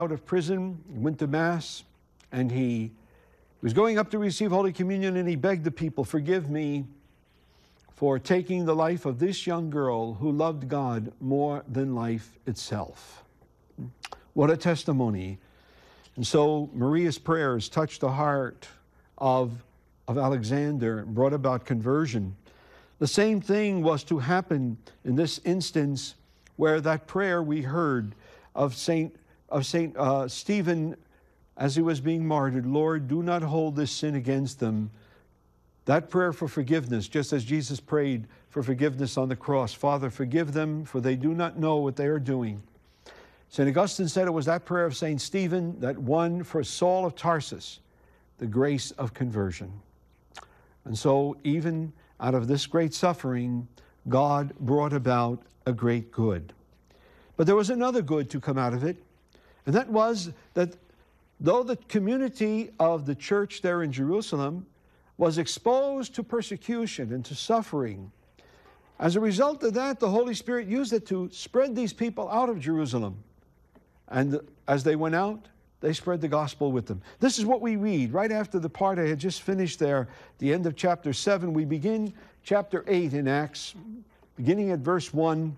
out of prison, he went to Mass, and he was going up to receive Holy Communion, and he begged the people, "Forgive me for taking the life of this young girl who loved God more than life itself." What a testimony. And so Maria's prayers touched the heart of Alexander and brought about conversion. The same thing was to happen in this instance where that prayer we heard of Saint Stephen as he was being martyred, "Lord, do not hold this sin against them." That prayer for forgiveness, just as Jesus prayed for forgiveness on the cross, "Father, forgive them, for they do not know what they are doing." St. Augustine said it was that prayer of St. Stephen that won for Saul of Tarsus the grace of conversion. And so even out of this great suffering, God brought about a great good. But there was another good to come out of it, and that was that though the community of the church there in Jerusalem was exposed to persecution and to suffering, as a result of that, the Holy Spirit used it to spread these people out of Jerusalem. And as they went out, they spread the gospel with them. This is what we read right after the part I had just finished there, the end of chapter 7. We begin chapter 8 in Acts, beginning at verse 1.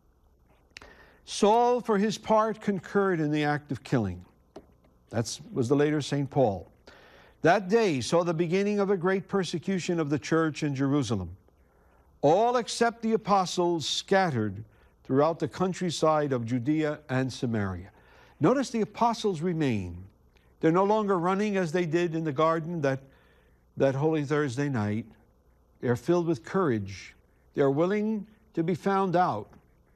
Saul, for his part, concurred in the act of killing. That was the later St. Paul. That day saw the beginning of a great persecution of the church in Jerusalem. All except the apostles scattered throughout the countryside of Judea and Samaria. Notice the apostles remain. They're no longer running as they did in the garden that Holy Thursday night. They're filled with courage. They're willing to be found out,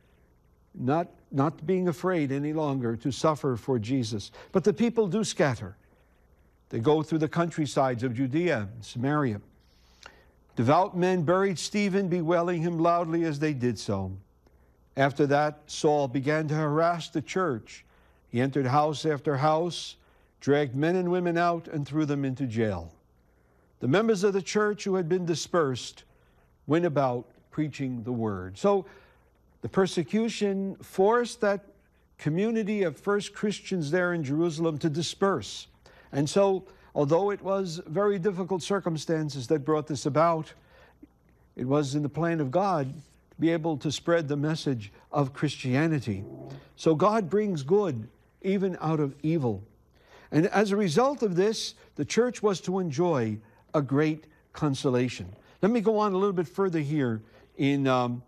not being afraid any longer to suffer for Jesus. But the people do scatter. They go through the countrysides of Judea and Samaria. Devout men buried Stephen, bewailing him loudly as they did so. After that, Saul began to harass the church. He entered house after house, dragged men and women out, and threw them into jail. The members of the church who had been dispersed went about preaching the word. So the persecution forced that community of first Christians there in Jerusalem to disperse. And so, although it was very difficult circumstances that brought this about, it was in the plan of God to be able to spread the message of Christianity. So God brings good even out of evil. And as a result of this, the church was to enjoy a great consolation. Let me go on a little bit further here in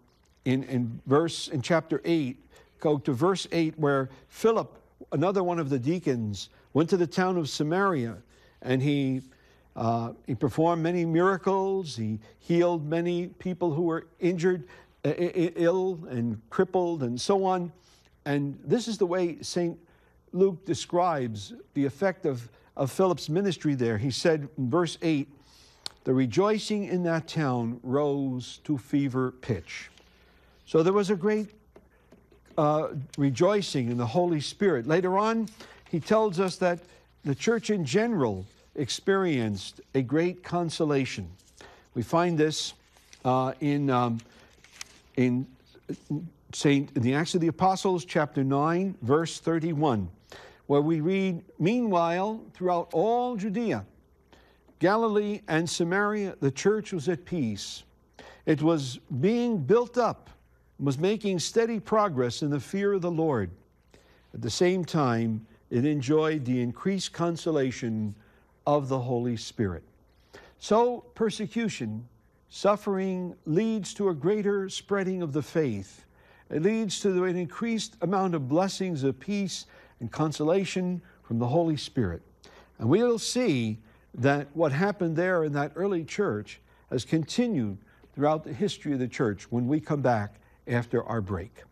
chapter 8. Go to verse 8, where Philip, another one of the deacons, went to the town of Samaria, and he performed many miracles. He healed many people who were injured, ill and crippled and so on. And this is the way St. Luke describes the effect of Philip's ministry there. He said in verse 8, "The rejoicing in that town rose to fever pitch." So there was a great rejoicing in the Holy Spirit. Later on, he tells us that the church in general experienced a great consolation. We find this in the Acts of the Apostles, chapter 9, verse 31, where we read, "Meanwhile, throughout all Judea, Galilee, and Samaria, the church was at peace. It was being built up, was making steady progress in the fear of the Lord. At the same time, it enjoyed the increased consolation of the Holy Spirit." So persecution, suffering, leads to a greater spreading of the faith. It leads to an increased amount of blessings of peace and consolation from the Holy Spirit. And we'll see that what happened there in that early church has continued throughout the history of the church when we come back after our break.